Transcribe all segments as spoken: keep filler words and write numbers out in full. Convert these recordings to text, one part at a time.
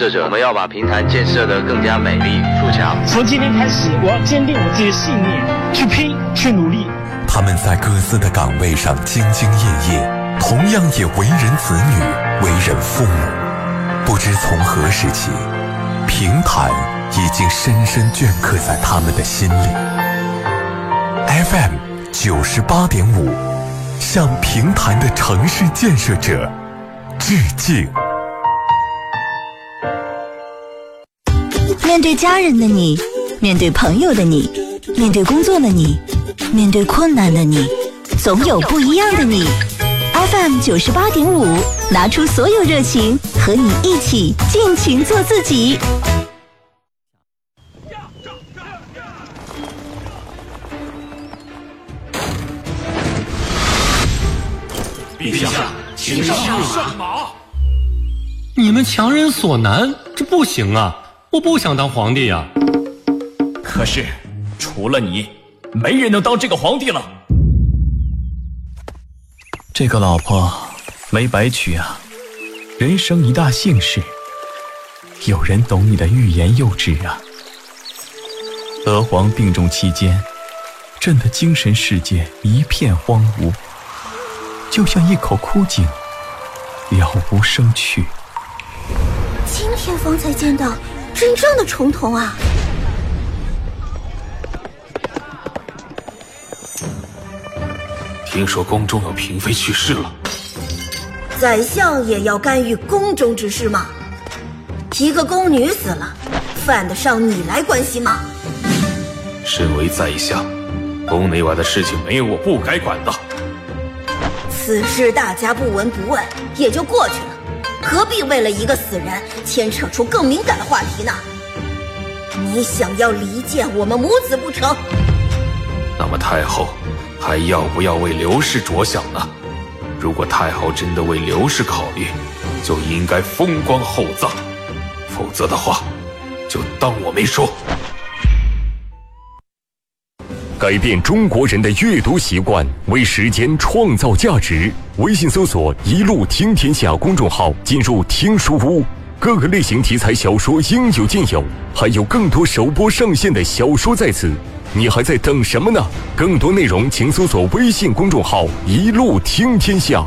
设者，我们要把平潭建设得更加美丽富强。 从今天开始，我要坚定我自己的信念，去拼，去努力。 他们在各自的岗位上兢兢业业，同样也为人子女，为人父母。不知从何时起，平潭已经深深镌刻在他们的心里。F M 九十八点五，向平潭的城市建设者致敬。 面对家人的你，面对朋友的你，面对工作的你，面对困难的你，总有不一样的你。F M 九十八点五，拿出所有热情，和你一起尽情做自己。 陛下，请上马。 你们强人所难，这不行啊！我不想当皇帝呀。 可是，除了你，没人能当这个皇帝了。这个老婆没白娶啊，人生一大幸事。有人懂你的欲言又止啊。娥皇病重期间，朕的精神世界一片荒芜，就像一口枯井，了无生趣。 今天方才见到真正的重瞳啊！ 听说宫中有嫔妃去世了， 宰相也要干预宫中之事吗？一个宫女死了，犯得上你来关心吗？ 身为宰相，宫内外的事情没有我不该管的。 此事大家不闻不问也就过去了，何必为了一个死人牵扯出更敏感的话题呢？你想要离间我们母子不成？ 那么太后还要不要为刘氏着想呢？如果太后真的为刘氏考虑，就应该风光厚葬，否则的话，就当我没说。 改变中国人的阅读习惯，为时间创造价值。微信搜索“一路听天下”公众号，进入听书屋，各个类型题材小说应有尽有，还有更多首播上线的小说在此。你还在等什么呢？更多内容请搜索微信公众号“一路听天下”。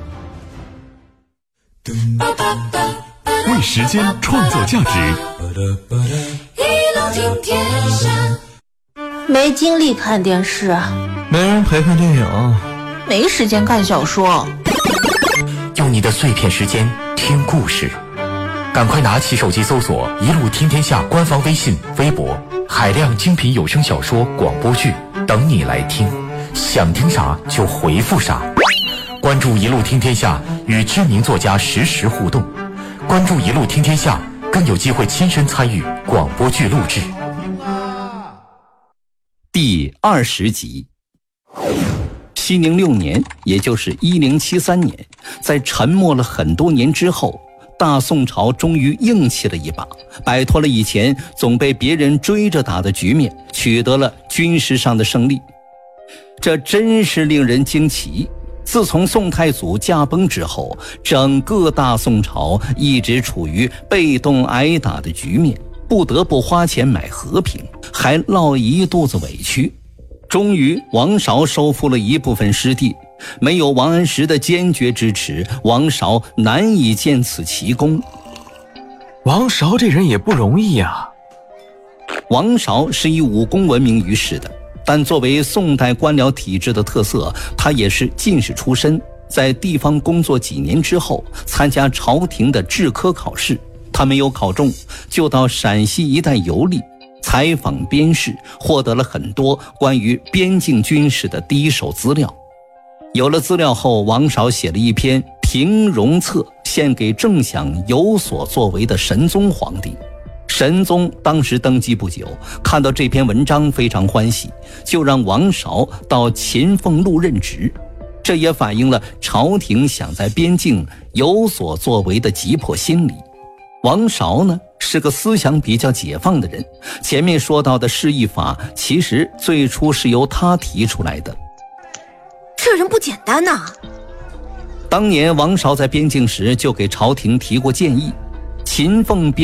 为时间创造价值。 一路听天下。没精力看电视， 没人陪看电影， 没时间看小说。 用你的碎片时间听故事，赶快拿起手机搜索“一路听天下”官方微信、微博，海量精品有声小说、广播剧等你来听，想听啥就回复啥。关注“一路听天下”，与知名作家实时互动。关注“一路听天下”，更有机会亲身参与广播剧录制。 第二十集。熙宁六年，也就是一零七三年，在沉默了很多年之后，大宋朝终于硬气了一把，摆脱了以前总被别人追着打的局面，取得了军事上的胜利。这真是令人惊奇。自从宋太祖驾崩之后，整个大宋朝一直处于被动挨打的局面，不得不花钱买和平，还落一肚子委屈。终于王韶收复了一部分失地，没有王安石的坚决支持，王韶难以建此奇功。 王韶这人也不容易啊。 王韶是以武功闻名于世的，但作为宋代官僚体制的特色，他也是进士出身，在地方工作几年之后，参加朝廷的制科考试，他没有考中，就到陕西一带游历，采访边事，获得了很多关于边境军事的第一手资料。有了资料后，王韶写了一篇平戎策，献给正想有所作为的神宗皇帝。神宗当时登基不久，看到这篇文章非常欢喜，就让王韶到秦凤路任职。这也反映了朝廷想在边境有所作为的急迫心理。王韶呢，是个思想比较解放的人，前面说到的释义法其实最初是由他提出来的。 这人不简单呐！ 当年王韶在边境时就给朝廷提过建议，秦凤边